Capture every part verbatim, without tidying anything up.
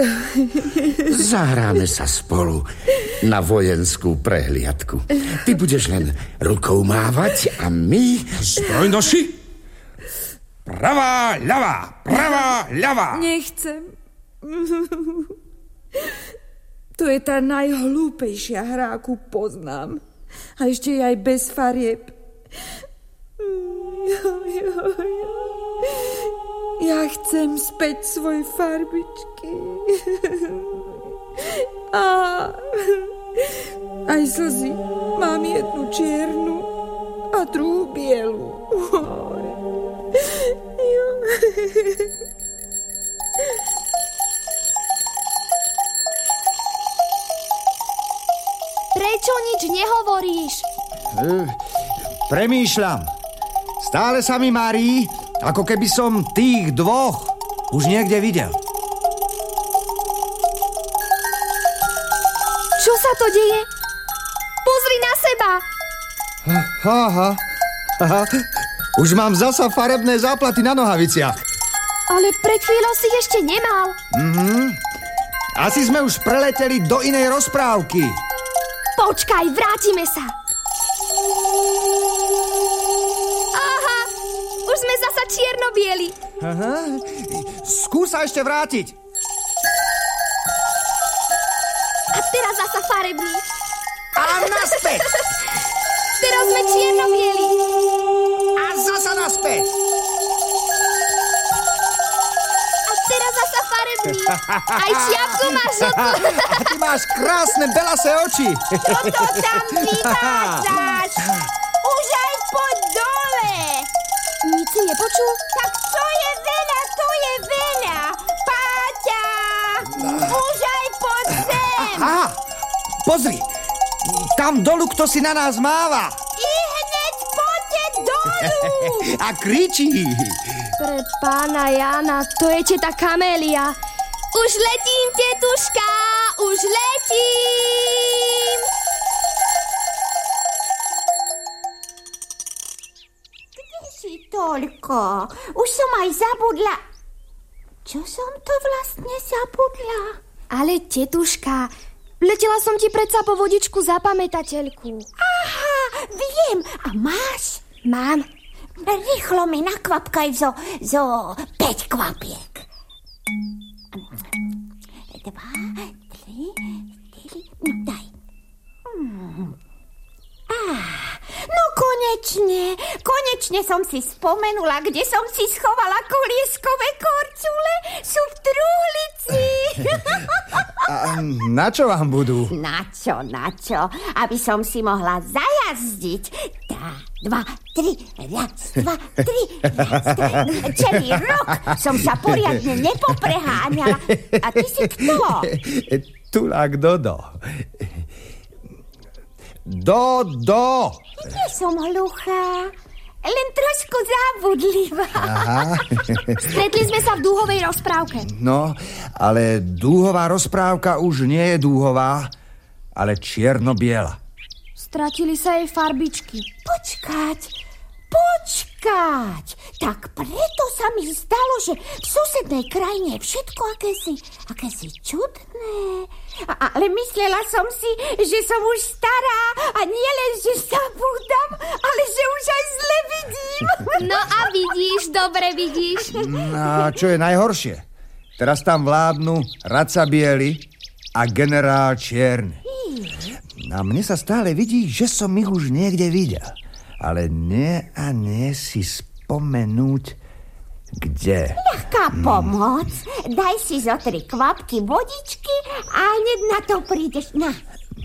Zahráme sa spolu na vojenskú prehliadku. Ty budeš len rukou mávať a my... Zbrojnoši! Pravá, ľavá, pravá, ľavá! Nechcem. To je tá najhlúpejšia hra, akú poznám. A ešte je aj bez farieb. Ja chcem späť svoje farbičky. A aj slzy. Mám jednu čiernu a druhú bielu. Prečo nič nehovoríš? E, premýšľam. Stále sa mi marí, ako keby som tých dvoch už niekde videl. Čo sa to deje? Pozri na seba! Aha, aha. Už mám zasa farebné záplaty na nohaviciach. Ale pred chvíľou si ešte nemal. Mhm. Asi sme už preleteli do inej rozprávky. Počkaj, vrátime sa. Aha, už sme zasa čierno-bieli. Aha. Skúsa ešte vrátiť. A teraz zasa farebný. A naspäť. Teraz sme čierno-bieli. A zasa naspäť. A teraz zasa farebný. Aj čiapku máš žltú. A ty máš krásne belasé oči. Čo to tam vyvádzaš? Už aj poď dole. Nic si nepočul? Tak to je veľa, to je veľa. Páťa, už aj poď sem. Aha, pozri. Tam dolu kto si na nás máva. I hneď poďte dolu. A kričí. Pre pána Jána, to je teta Kamélia. Už letím, tetuška, už letím. Kde si toľko? Už som aj zabudla. Čo som to vlastne zabudla? Ale tetuška, letela som ti predsa po vodičku za pamätateľku. Aha, viem. A máš? Mám. Rýchlo mi nakvapkaj zo, zo päť kvapiek. Dva, tri, štyri, no daj. Hmm. Ah, no konečne, konečne som si spomenula, kde som si schovala kolieskové korčule. Sú v truhlici. A na čo vám budú? Na čo, na čo? Aby som si mohla zajazdiť. Tá, dva, tri, raz, dva, tri, raz, dva. Celý rok som sa poriadne nepopreháňala. A ty si kto? Tulák Dodo. Dodo! Nie som hluchá. Len trošku zábudlivá. Aha. Stretli sme sa v dúhovej rozprávke. No, ale dúhová rozprávka už nie je dúhová, ale čierno-biela. Stratili sa jej farbičky. Počkať, počkať. Tak preto sa mi zdalo, že v susednej krajine je všetko akési, akési čudné. A, ale myslela som si, že som už stará a nie len, že zabúdam, ale že už aj zle vidím. No a vidíš, dobre vidíš. A čo je najhoršie? Teraz tam vládnu Radca Biely a generál Čierny. A mne sa stále vidí, že som ich už niekde videl. Ale nie a nie si spomenúť, kde. Ľahká pomoc. Daj si zo tri kvapky vodičky a hneď na to prídeš. Na.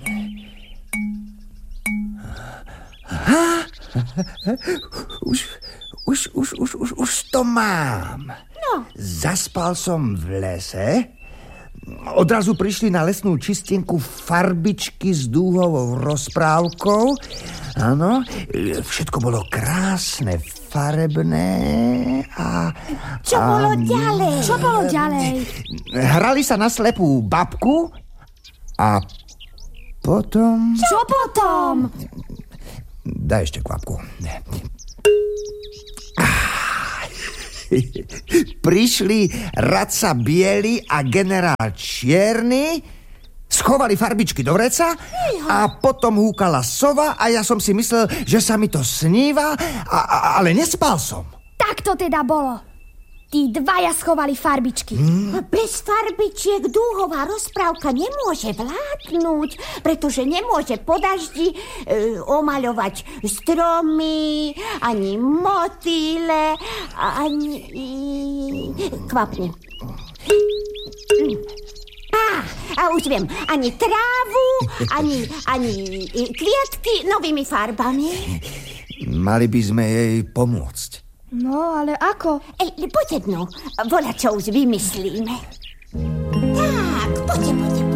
Aha. Už, už, už, už, už, už to mám. No. Zaspal som v lese. Odrazu prišli na lesnú čistinku farbičky s dúhovou rozprávkou. Áno, všetko bolo krásne, farebné a... Čo a, bolo ďalej? Čo bolo ďalej? Hrali sa na slepú babku a potom... Čo potom? Daj ešte kvapku. Prišli Raca biely a generál čierny, schovali farbičky do vreca a potom húkala sova a ja som si myslel, že sa mi to sníva, a, a, ale nespal som. Tak to teda bolo. Tí dvaja schovali farbičky. Hmm. Bez farbičiek dúhová rozprávka nemôže vládnuť, pretože nemôže po daždi e, omaľovať stromy, ani motýle, ani... Kvapni. Á, a už viem, ani trávu, ani, ani kvietky novými farbami. Mali by sme jej pomôcť. No, ale ako? Ej, poď jednou, voľa čo už vymyslíme. Tak, poďte, poďte.